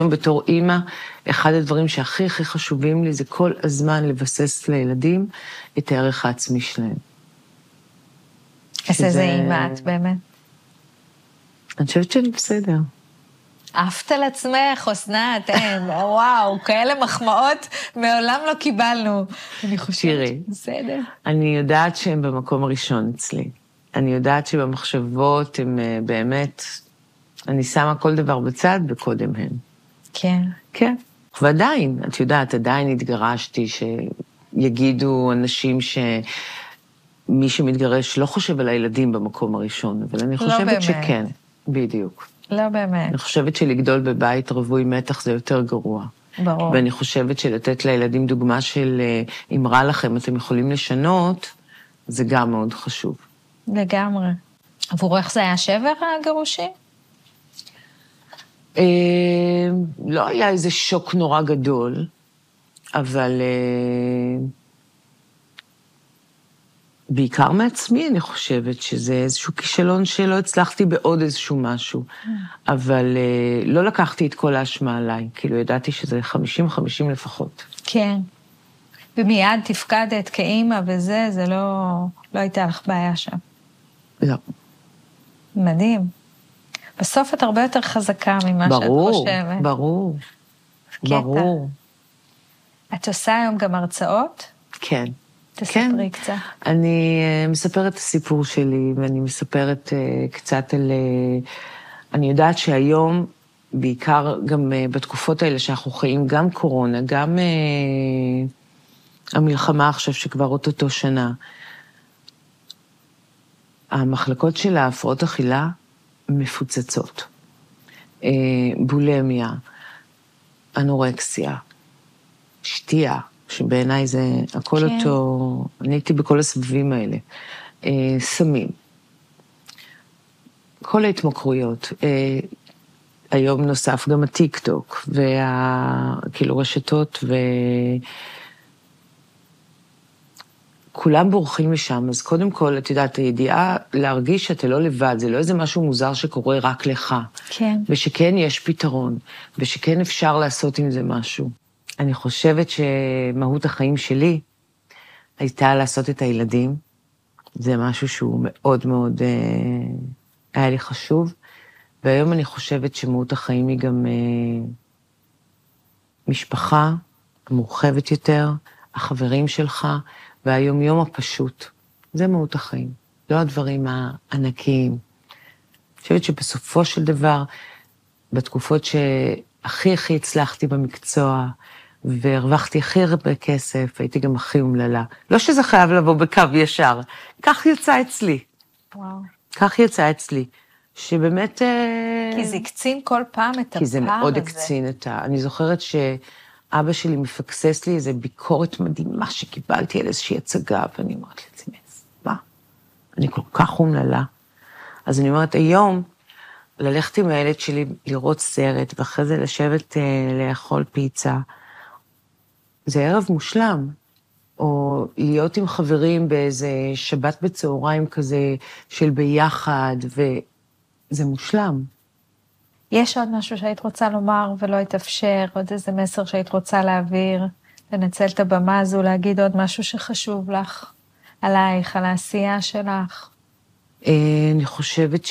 בתור אימא, אחד הדברים שהכי חשובים לי זה כל הזמן לבסס לילדים את הערך העצמי שלהם. אז איזה אימא את באמת? אני חושבת שאני בסדר. עפת על עצמך, אסנת, וואו, כאלה מחמאות מעולם לא קיבלנו. אני חושבת שבסדר. אני יודעת שהם במקום הראשון אצלי. אני יודעת שבמחשבות הם באמת, אני שמה כל דבר בצד וקודם הם. כן. כן. ועדיין, את יודעת, עדיין התגרשתי שיגידו אנשים שמי שמתגרש לא חושב על הילדים במקום הראשון, אבל אני חושבת שכן, בדיוק. לא באמת. אני חושבת שלגדול בבית רווי מתח זה יותר גרוע. ברור. ואני חושבת שלתת לילדים דוגמה של אם רע לכם, אתם יכולים לשנות, זה גם מאוד חשוב. לגמרי. עבורך זה היה שבר הגירושים? לא היה איזה שוק נורא גדול, אבל בעיקר מעצמי אני חושבת שזה איזשהו כישלון שלא הצלחתי בעוד איזשהו משהו, אבל לא לקחתי את כל האשמה עליי, כאילו ידעתי שזה 50-50 לפחות. כן. ומיד תפקדת כאימא וזה, זה לא הייתה לך בעיה שם. לא. מדהים. בסוף את הרבה יותר חזקה ממה שאת חושבת. ברור. את עושה היום גם הרצאות? כן. תספרי קצת. אני מספרת את הסיפור שלי, ואני מספרת קצת על... אני יודעת שהיום, בעיקר גם בתקופות האלה שאנחנו חיים, גם קורונה, גם המלחמה עכשיו שכבר אותו שנה, המחלקות של ההפרעות אכילה מפוצצות. בולמיה, אנורקסיה, שתייה, שבעיניי זה הכל כן. אותו, אני הייתי בכל הסבבים האלה, סמים, כל ההתמכרויות, היום נוסף גם הטיק טוק, כאילו רשתות, כולם בורחים משם, אז קודם כל, את יודעת, הידיעה להרגיש שאתה לא לבד, זה לא איזה משהו מוזר שקורה רק לך, כן. ושכן יש פתרון, ושכן אפשר לעשות עם זה משהו. אני חושבת שמהות החיים שלי הייתה לעשות את הילדים. זה משהו שהוא מאוד מאוד היה לי חשוב. והיום אני חושבת שמהות החיים היא גם משפחה מורחבת יותר, החברים שלך, והיום יום הפשוט. זה מהות החיים, לא הדברים הענקיים. אני חושבת שבסופו של דבר, בתקופות שהכי הצלחתי במקצוע, והרווחתי הכי הרבה כסף, הייתי גם הכי אומללה. לא שזה חייב לבוא בקו ישר, כך יצא אצלי. וואו. כך יצא אצלי, שבאמת... כי זה הקצין כל פעם את הפער הזה. כי זה מאוד הקצין אני זוכרת שאבא שלי מפקסס לי איזו ביקורת מדהימה שקיבלתי על איזושהי הצגה, ואני אומרת לעצמי, מה? אני כל כך אומללה. אז אני אומרת, היום, ללכת עם הילד שלי לראות סרט, ואחרי זה לשבת לאכול פיצה, זה ערב מושלם, או להיות עם חברים באיזה שבת בצהריים כזה של ביחד, וזה מושלם. יש עוד משהו שהיית רוצה לומר ולא התאפשר, עוד איזה מסר שהיית רוצה להעביר, לנצל את הבמה הזו, להגיד עוד משהו שחשוב לך, עלייך, על העשייה שלך? אני חושבת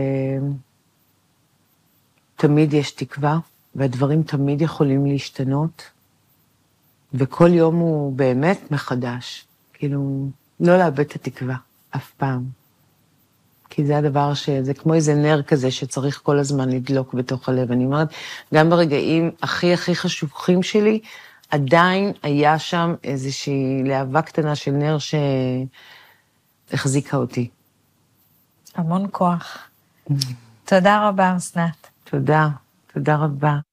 שתמיד יש תקווה, והדברים תמיד יכולים להשתנות, וכל יום הוא באמת מחדש, כאילו, לא לאבד את התקווה, אף פעם. כי זה הדבר זה כמו איזה נר כזה שצריך כל הזמן לדלוק בתוך הלב. אני אומרת, גם ברגעים הכי חשוכים שלי, עדיין היה שם איזושהי להבה קטנה של נר שהחזיקה אותי. המון כוח. תודה רבה, אסנת. תודה רבה.